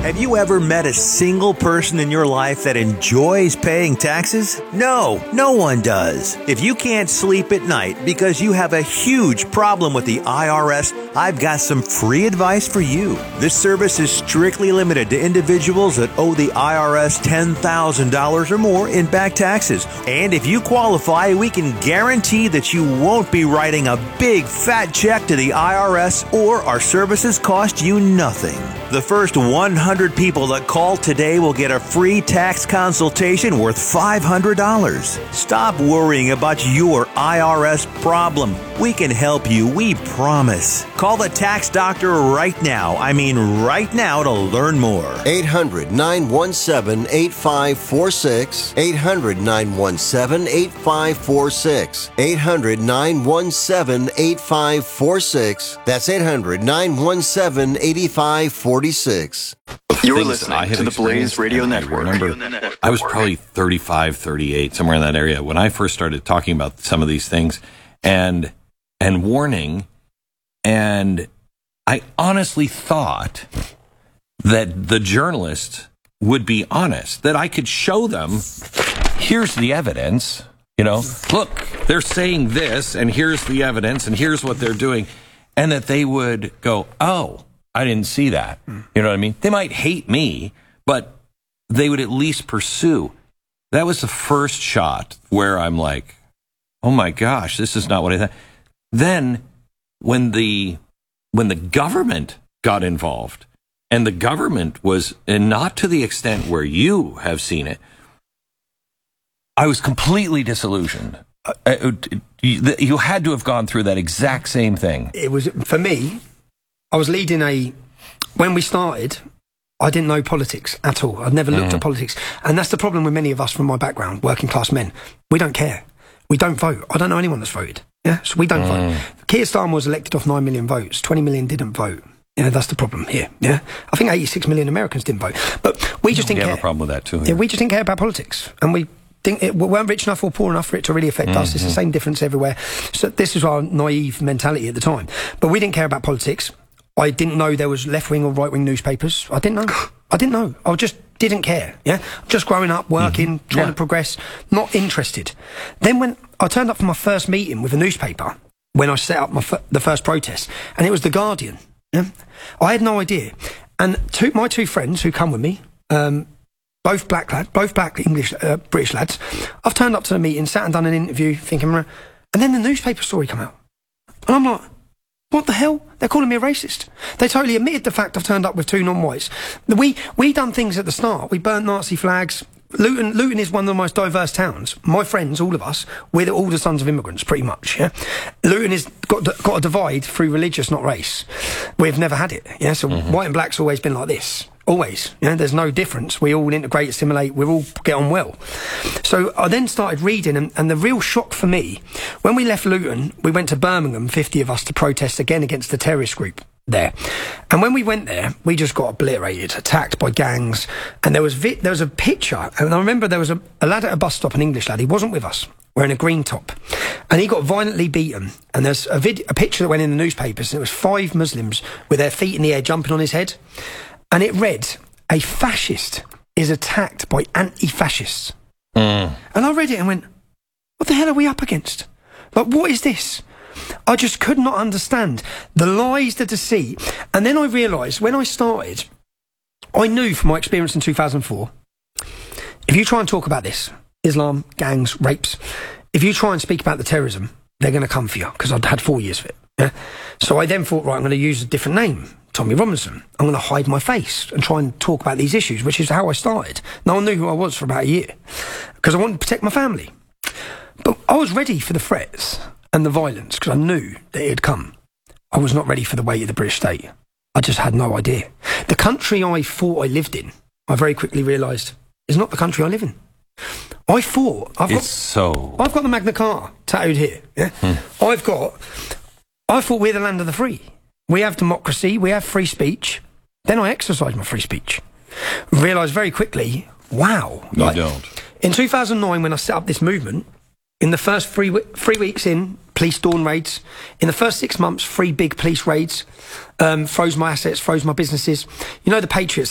Have you ever met a single person in your life that enjoys paying taxes? No, no one does. If you can't sleep at night because you have a huge problem with the IRS, I've got some free advice for you. This service is strictly limited to individuals that owe the IRS $10,000 or more in back taxes. And if you qualify, we can guarantee that you won't be writing a big fat check to the IRS, or our services cost you nothing. The first 100 people that call today will get a free tax consultation worth $500. Stop worrying about your IRS problem. We can help you, we promise. Call the tax doctor right now. I mean right now, to learn more. 800-917-8546. 800-917-8546. 800-917-8546. That's 800-917-8546. You're listening to the Blaze Radio Network. I was probably 35, 38, somewhere in that area when I first started talking about some of these things and warning. And I honestly thought that the journalists would be honest, that I could show them, here's the evidence, look, they're saying this, and here's the evidence, and here's what they're doing, and that they would go, oh, I didn't see that. You know what I mean? They might hate me, but they would at least pursue. That was the first shot where I'm like, oh my gosh, this is not what I thought. Then when the government got involved, and the government was, and not to the extent where you have seen it, I was completely disillusioned. You had to have gone through that exact same thing. It was, for me, I was leading when we started, I didn't know politics at all. I'd never looked at politics. And that's the problem with many of us from my background, working class men. We don't care. We don't vote. I don't know anyone that's voted. Yeah, so we don't vote. Keir Starmer was elected off 9 million votes. 20 million didn't vote. That's the problem here. Yeah, I think 86 million Americans didn't vote. But we just didn't care. We have a problem with that too. Yeah, we just didn't care about politics. And we we weren't rich enough or poor enough for it to really affect us. It's the same difference everywhere. So this was our naive mentality at the time. But we didn't care about politics. I didn't know there was left-wing or right-wing newspapers. I didn't know. I just didn't care, yeah? Just growing up, working, trying to progress, not interested. Then when I turned up for my first meeting with a newspaper, when I set up the first protest, and it was The Guardian, yeah? I had no idea. And my two friends who come with me, both black English, British lads, I've turned up to the meeting, sat and done an interview, thinking, and then the newspaper story come out. And I'm like, what the hell? They're calling me a racist. They totally admitted the fact I've turned up with two non-whites. We done things at the start. We burnt Nazi flags. Luton is one of the most diverse towns. My friends, all of us, we're all the sons of immigrants, pretty much, yeah? Luton has got a divide through religious, not race. We've never had it, yeah? So white and black's always been like this. Always. You know, there's no difference. We all integrate, assimilate, we all get on well. So I then started reading, and the real shock for me, when we left Luton, we went to Birmingham, 50 of us, to protest again against the terrorist group there. And when we went there, we just got obliterated, attacked by gangs. And there was a picture, and I remember there was a lad at a bus stop, an English lad, he wasn't with us, wearing a green top. And he got violently beaten. And there's a picture that went in the newspapers, and it was 5 Muslims with their feet in the air jumping on his head. And it read, "A fascist is attacked by anti-fascists." And I read it and went, what the hell are we up against? Like, what is this? I just could not understand the lies, the deceit. And then I realised, when I started, I knew from my experience in 2004, if you try and talk about this, Islam, gangs, rapes, if you try and speak about the terrorism, they're going to come for you, because I'd had 4 years of it. Yeah? So I then thought, right, I'm going to use a different name. Tommy Robinson. I'm going to hide my face and try and talk about these issues, which is how I started. No one knew who I was for about a year, because I wanted to protect my family. But I was ready for the threats and the violence, because I knew that it had come. I was not ready for the weight of the British state. I just had no idea. The country I thought I lived in, I very quickly realised, is not the country I live in. I thought I've got the Magna Carta tattooed here. Yeah? I thought we're the land of the free. We have democracy, we have free speech. Then I exercised my free speech. Realised very quickly, wow. You don't. In 2009, when I set up this movement, in the first 3 weeks in, police dawn raids. In the first 6 months, 3 big police raids. Froze my assets, froze my businesses. You know, the Patriots